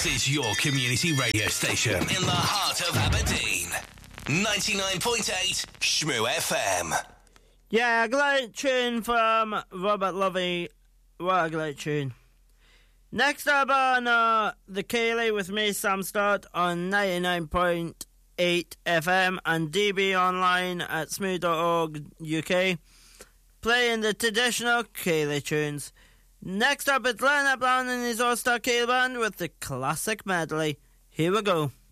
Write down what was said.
This is your community radio station in the heart of Aberdeen. 99.8 Shmoo FM. Yeah, a great tune from Robert Lovey. What a great tune. Next up on the Kaylee with me, Sam Stott, on 99.8 FM and DB online at smooth.org UK, playing the traditional Kaylee tunes. Next up, it's Leonard Brown and his All-Star Kaylee Band with the classic medley. Here we go.